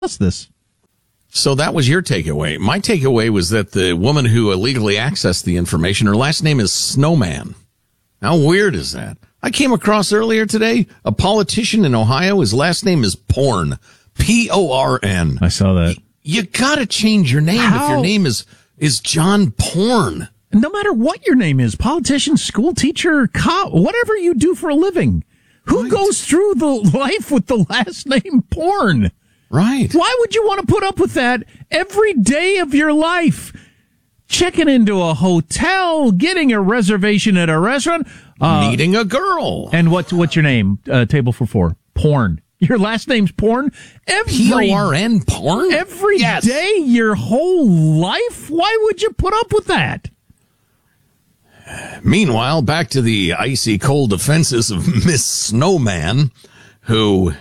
this. So that was your takeaway. My takeaway was that the woman who illegally accessed the information, her last name is Snowman. How weird is that? I came across earlier today a politician in Ohio. His last name is Porn. P-O-R-N. I saw that. You gotta change your name if your name is John Porn. No matter what your name is, politician, school teacher, cop, whatever you do for a living, who goes through the life with the last name Porn? Right. Why would you want to put up with that every day of your life? Checking into a hotel, getting a reservation at a restaurant, meeting a girl. And what's your name? Table for four. Porn. Your last name's Porn? P-O-R-N, Porn? Every day, your whole life? Why would you put up with that? Meanwhile, back to the icy cold defenses of Miss Snowman, who...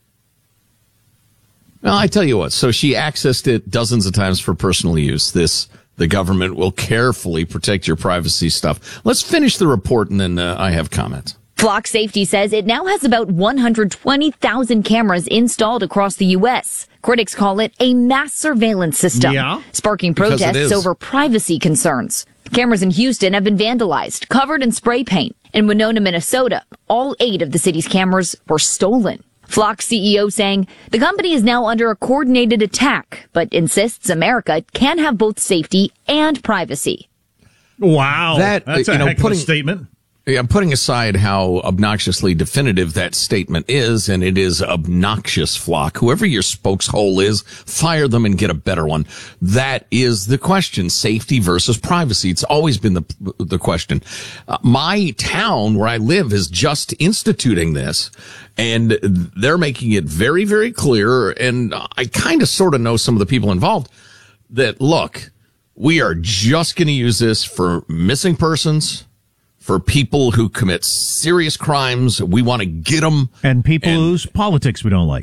Well, I tell you what, so she accessed it dozens of times for personal use. The government will carefully protect your privacy stuff. Let's finish the report and then I have comments. Flock Safety says it now has about 120,000 cameras installed across the U.S. Critics call it a mass surveillance system, sparking protests over privacy concerns. Cameras in Houston have been vandalized, covered in spray paint. In Winona, Minnesota, all 8 of the city's cameras were stolen. Flock CEO saying the company is now under a coordinated attack, but insists America can have both safety and privacy. Wow. That's a heck of a statement. Yeah, putting aside how obnoxiously definitive that statement is, and it is obnoxious, Flock. Whoever your spokeshole is, fire them and get a better one. That is the question, safety versus privacy. It's always been the question. My town where I live is just instituting this, and they're making it very, very clear, and I kind of sort of know some of the people involved, that, look, we are just going to use this for missing persons, for people who commit serious crimes. We want to get them. And people whose politics we don't like.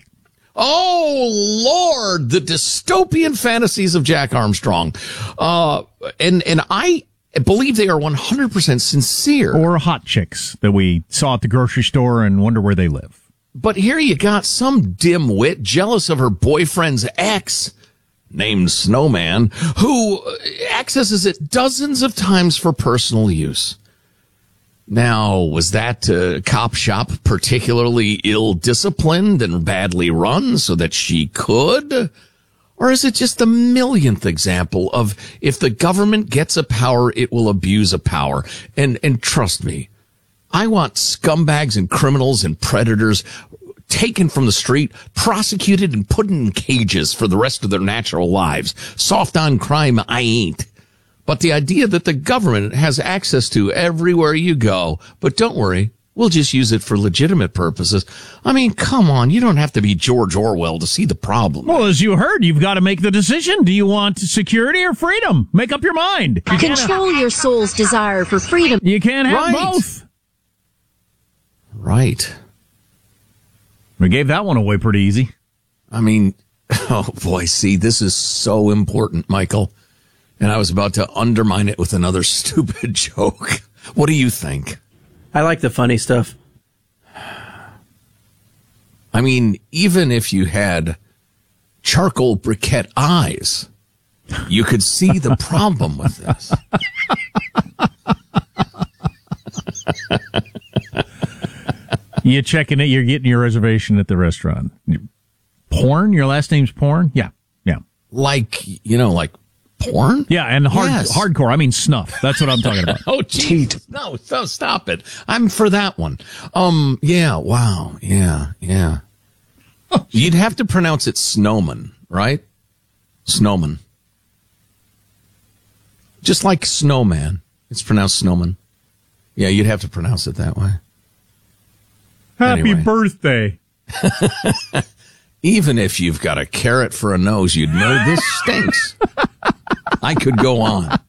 Oh, Lord, the dystopian fantasies of Jack Armstrong. And I believe they are 100% sincere. Or hot chicks that we saw at the grocery store and wonder where they live. But here you got some dimwit jealous of her boyfriend's ex, named Snowman, who accesses it dozens of times for personal use. Now, was that cop shop particularly ill-disciplined and badly run so that she could? Or is it just the millionth example of if the government gets a power, it will abuse a power? And trust me, I want scumbags and criminals and predators taken from the street, prosecuted and put in cages for the rest of their natural lives. Soft on crime, I ain't. But the idea that the government has access to everywhere you go, but don't worry, we'll just use it for legitimate purposes. I mean, come on, you don't have to be George Orwell to see the problem. Well, as you heard, you've got to make the decision. Do you want security or freedom? Make up your mind. Control your soul's desire for freedom. You can't have both. Right. We gave that one away pretty easy. I mean, oh boy, see, this is so important, Michael. And I was about to undermine it with another stupid joke. What do you think? I like the funny stuff. I mean, even if you had charcoal briquette eyes, you could see the problem with this. You checking it, you're getting your reservation at the restaurant. Porn? Your last name's Porn? Yeah. Like porn? Yeah, and hardcore. I mean snuff. That's what I'm talking about. Oh, geez. No, stop it. I'm for that one. Yeah, wow. Yeah. You'd have to pronounce it Snowman, right? Snowman. Just like Snowman. It's pronounced Snowman. Yeah, you'd have to pronounce it that way. Happy birthday. Even if you've got a carrot for a nose, you'd know this stinks. I could go on.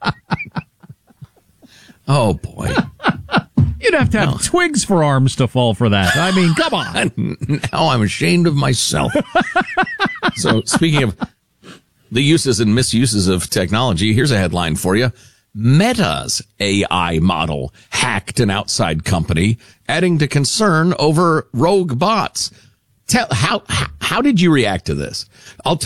Oh, boy. You'd have to have twigs for arms to fall for that. I mean, come on. Now I'm ashamed of myself. So, speaking of the uses and misuses of technology, here's a headline for you. Meta's AI model hacked an outside company, adding to concern over rogue bots. How did you react to this? I'll